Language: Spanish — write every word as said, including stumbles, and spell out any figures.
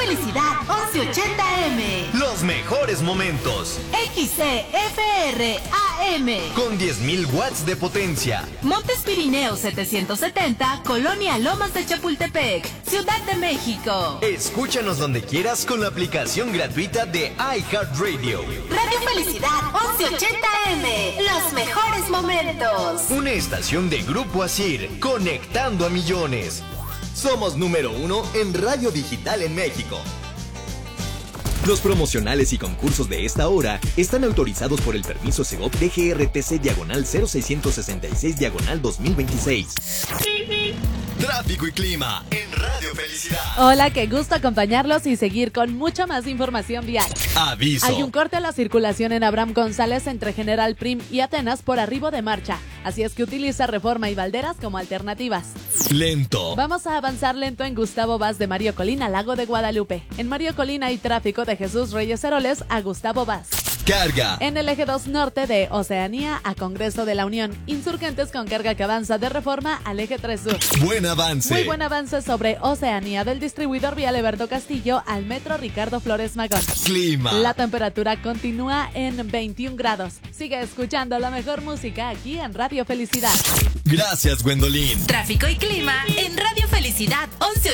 Felicidad once ochenta eme. Los mejores momentos. X C F R A M. Con diez mil watts de potencia. Montes Pirineos setecientos setenta, Colonia Lomas de Chapultepec, Ciudad de México. Escúchanos donde quieras con la aplicación gratuita de iHeartRadio. Radio Felicidad once ochenta eme. Los mejores momentos. Una estación de Grupo Asir, conectando a millones. Somos número uno en radio digital en México. Los promocionales y concursos de esta hora están autorizados por el permiso Segov D G R T C diagonal cero seiscientos sesenta y seis diagonal dos mil veintiséis. Tráfico y clima en Radio Felicidad. Hola, qué gusto acompañarlos y seguir con mucha más información vial. Aviso. Hay un corte a la circulación en Abraham González entre General Prim y Atenas por arribo de marcha. Así es que utiliza Reforma y Valderas como alternativas. Lento. Vamos a avanzar lento en Gustavo Vaz de Mario Colina, Lago de Guadalupe. En Mario Colina hay tráfico de Jesús Reyes Heroles a Gustavo Vaz. Carga. En el eje dos norte de Oceanía a Congreso de la Unión. Insurgentes con carga que avanza de Reforma al eje tres sur. Buen avance. Muy buen avance sobre Oceanía del distribuidor vial Eberto Castillo al metro Ricardo Flores Magón. Clima. La temperatura continúa en veintiún grados. Sigue escuchando la mejor música aquí en Radio Felicidad. Gracias, Gwendolyn. Tráfico y clima en Radio Felicidad once